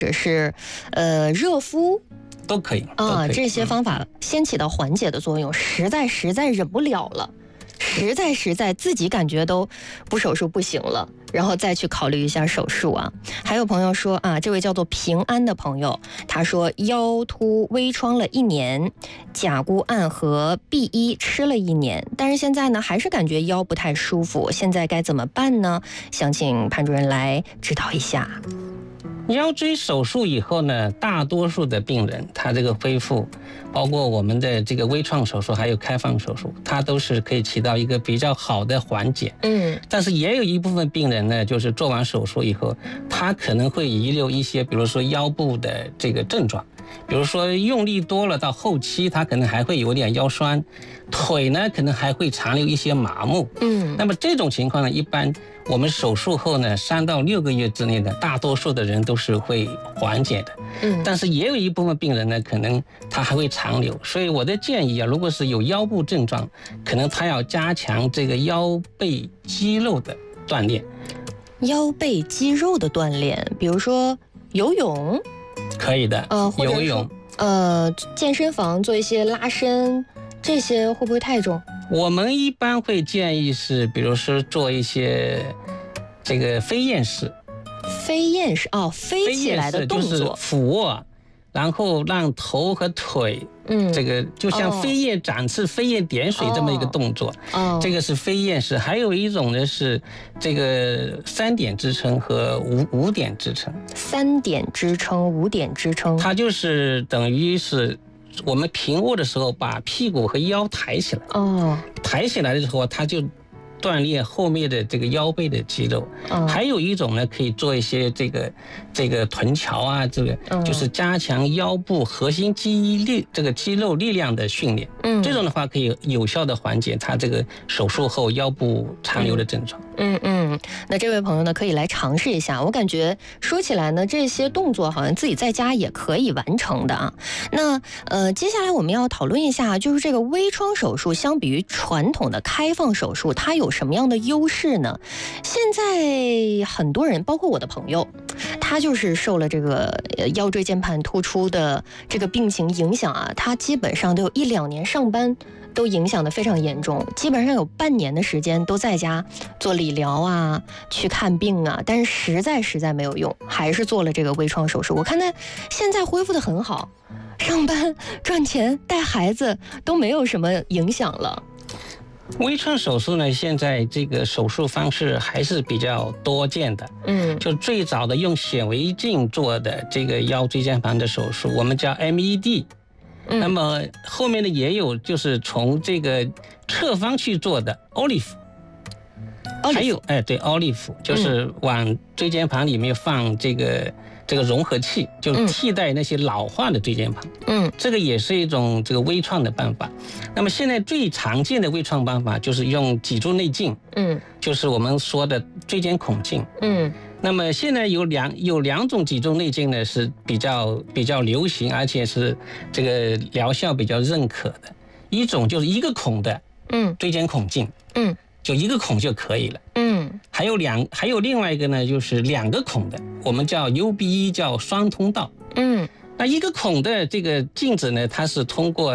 者是热敷。 都可以啊，这些方法先起到缓解的作用。实在忍不了了，实在自己感觉都不手术不行了，然后再去考虑一下手术啊。还有朋友说啊，这位叫做平安的朋友，他说腰突微创了1年，甲钴胺和 B1 吃了1年，但是现在呢还是感觉腰不太舒服，现在该怎么办呢？想请潘主任来指导一下。 腰椎手术以后呢，大多数的病人他这个恢复，包括我们的这个微创手术还有开放手术，它都是可以起到一个比较好的缓解。但是也有一部分病人呢，就是做完手术以后，他可能会遗留一些，比如说腰部的这个症状，比如说用力多了，到后期他可能还会有点腰酸，腿呢可能还会残留一些麻木。那么这种情况呢，一般我们手术后呢，3到6个月之内呢，大多数的人都是会缓解的。但是也有一部分病人呢，可能他还会残留。所以我的建议啊，如果是有腰部症状，可能他要加强这个腰背肌肉的锻炼。 腰背肌肉的锻炼，比如说游泳， 可以的。游泳， 健身房做一些拉伸，这些会不会太重？ 我们一般会建议是，比如说做一些这个飞燕式。 飞燕式飞起来的动作， 就是俯卧，然后让头和腿，这个就像飞燕展翅、飞燕点水这么一个动作。这个是飞燕式。还有一种呢是这个3点支撑和5点支撑。 3点支撑、5点支撑， 它就是等于是我们平卧的时候，把屁股和腰抬起来。抬起来的时候，它就锻炼后面的这个腰背的肌肉。还有一种呢，可以做一些这个臀桥啊，这个就是加强腰部核心这个肌肉力量的训练。这种的话可以有效的缓解他这个手术后腰部残留的症状。 那这位朋友呢，可以来尝试一下。我感觉说起来呢，这些动作好像自己在家也可以完成的啊。那接下来我们要讨论一下，就是这个微创手术相比于传统的开放手术，它有什么样的优势呢？现在很多人，包括我的朋友，他就是受了这个腰椎间盘突出的这个病情影响啊，他基本上都有1-2年上班都影响得非常严重，基本上有半年的时间都在家做理疗啊，去看病啊，但是实在没有用，还是做了这个微创手术。我看他现在恢复得很好，上班赚钱带孩子都没有什么影响了。 微创手术呢，现在这个手术方式还是比较多见的。就最早的用显微镜做的这个腰椎间盘的手术，我们叫 MED。那么后面的也有就是从这个侧方去做的 OLIF， 还有对 OLIF 就是往椎间盘里面放这个融合器，就替代那些老化的椎间盘。这个也是一种这个微创的办法。那么现在最常见的微创办法就是用脊柱内镜，就是我们说的椎间孔镜。那么现在有两种脊柱内镜呢是比较流行，而且是这个疗效比较认可的。一种就是一个孔的椎间孔镜，就一个孔就可以了。还有另外一个呢，就是2个孔的，我们叫 UBE， 叫双通道。那一个孔的这个镜子呢，它是通过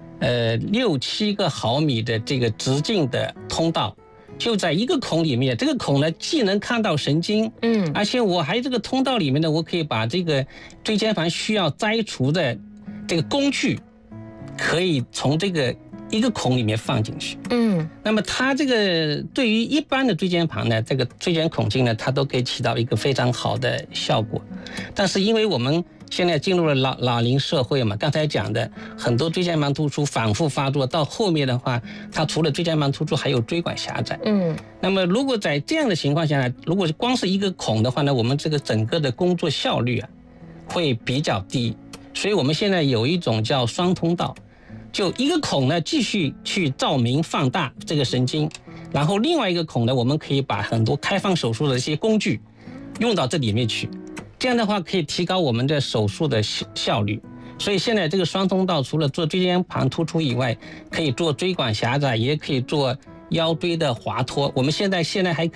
6-7个毫米的这个直径的通道，就在一个孔里面。这个孔呢，既能看到神经，而且我还这个通道里面呢，我可以把这个椎间盘需要摘除的这个工具，可以从这个一个孔里面放进去。那么它这个对于一般的椎间盘呢，这个椎间孔镜呢，它都可以起到一个非常好的效果。但是因为我们现在进入了老龄社会嘛，刚才讲的很多椎间盘突出反复发作，到后面的话，它除了椎间盘突出，还有椎管狭窄。那么如果在这样的情况下呢，如果光是一个孔的话呢，我们这个整个的工作效率啊会比较低。所以我们现在有一种叫双通道，就一个孔呢继续去照明放大这个神经，然后另外一个孔呢，我们可以把很多开放手术的一些工具用到这里面去，这样的话可以提高我们的手术的效率。所以现在这个双通道除了做椎间盘突出以外，可以做椎管狭窄，也可以做腰椎的滑脱。我们现在还可以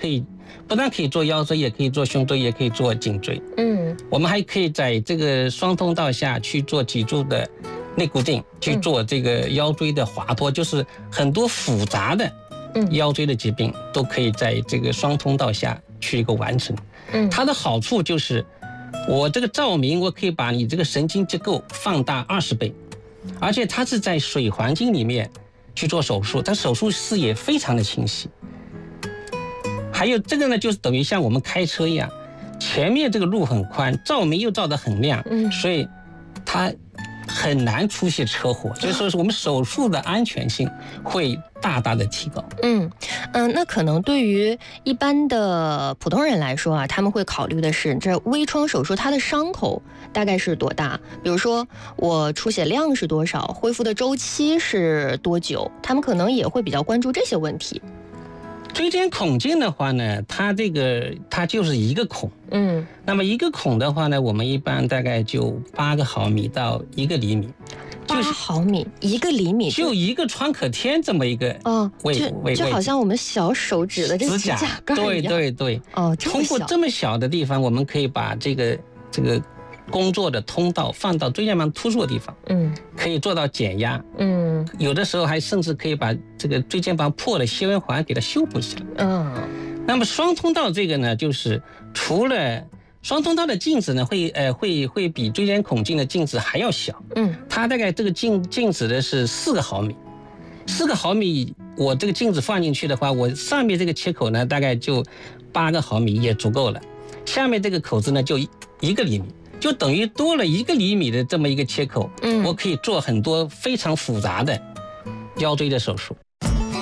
不但可以做腰椎，也可以做胸椎，也可以做颈椎。我们还可以在这个双通道下去做脊柱的内固定，去做这个腰椎的滑脱，就是很多复杂的腰椎的疾病都可以在这个双通道下去一个完成。它的好处就是，我这个照明我可以把你这个神经结构放大20倍，而且它是在水环境里面去做手术，它手术视野非常的清晰。还有这个呢，就是等于像我们开车一样，前面这个路很宽，照明又照得很亮，所以它很难出现车祸，所以说我们手术的安全性会大大的提高。 那可能对于一般的普通人来说啊，他们会考虑的是这微创手术它的伤口大概是多大，比如说我出血量是多少，恢复的周期是多久，他们可能也会比较关注这些问题。 椎间孔镜的话呢，它就是一个孔，那么一个孔的话呢，我们一般大概就8个毫米到1个厘米 ，8毫米1个厘米， 就一个创可贴这么一个就好像我们小手指的这个指甲盖一样。 对。通过这么小的地方，我们可以把这个工作的通道放到椎间盘突出的地方，可以做到减压，有的时候还甚至可以把这个椎间盘破的纤维环给它修补起来。那么双通道这个呢，就是除了双通道的镜子呢，会比椎间孔镜的镜子还要小，它大概这个镜子的是4个毫米，4个毫米，我这个镜子放进去的话，我上面这个切口呢，大概就8个毫米也足够了，下面这个口子呢，就1个厘米。就等于多了1个厘米的这么一个切口，我可以做很多非常复杂的腰椎的手术。